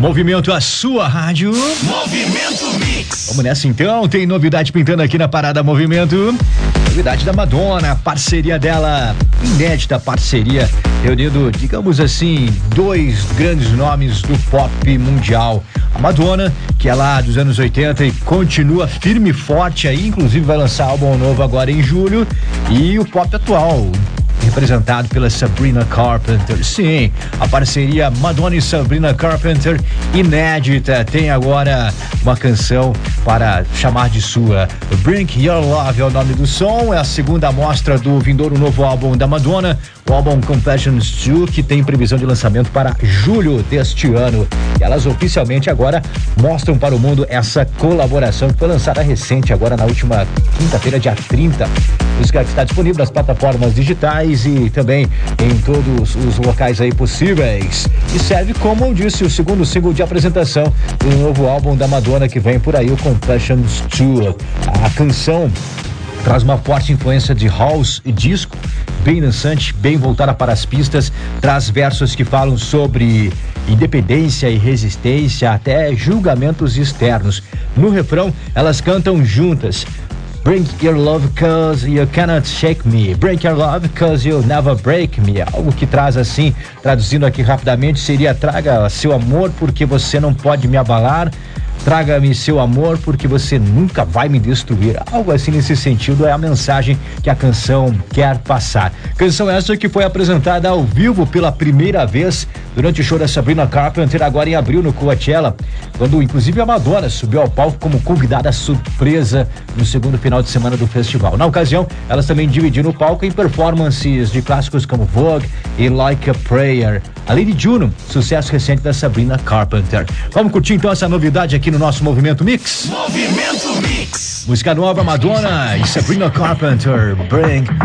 Movimento, a sua rádio. Movimento Mix. Vamos nessa então, tem novidade pintando aqui na Parada Movimento. Novidade da Madonna, parceria dela, inédita parceria, reunindo, digamos assim, dois grandes nomes do pop mundial. A Madonna, que é lá dos anos 80 e continua firme e forte aí, inclusive vai lançar álbum novo agora em julho, e o pop atual, representado pela Sabrina Carpenter. Sim, a parceria Madonna e Sabrina Carpenter, inédita, tem agora uma canção para chamar de sua. Bring Your Love é o nome do som, é a segunda amostra do vindouro novo álbum da Madonna, o álbum Confessions 2, que tem previsão de lançamento para julho deste ano. E elas oficialmente agora mostram para o mundo essa colaboração que foi lançada recente, agora na última quinta-feira, dia 30. Música que está disponível nas plataformas digitais e também em todos os locais aí possíveis. E serve, como eu disse, o segundo single de apresentação do novo álbum da Madonna que vem por aí, o Confessions 2. A canção traz uma forte influência de house e disco, bem dançante, bem voltada para as pistas, traz versos que falam sobre independência e resistência, até julgamentos externos. No refrão, elas cantam juntas: Bring your love cause you cannot shake me. Break your love cause you'll never break me. Algo que traz assim, traduzindo aqui rapidamente, seria: traga seu amor porque você não pode me abalar. Traga-me seu amor porque você nunca vai me destruir. Algo assim nesse sentido é a mensagem que a canção quer passar. Canção essa que foi apresentada ao vivo pela primeira vez durante o show da Sabrina Carpenter agora em abril no Coachella, quando inclusive a Madonna subiu ao palco como convidada surpresa no segundo final de semana do festival. Na ocasião, elas também dividiram o palco em performances de clássicos como Vogue e Like a Prayer, além de Juno, sucesso recente da Sabrina Carpenter. Vamos curtir então essa novidade aqui no nosso Movimento Mix. Movimento Mix. Música nova, Madonna e Sabrina Carpenter, Bring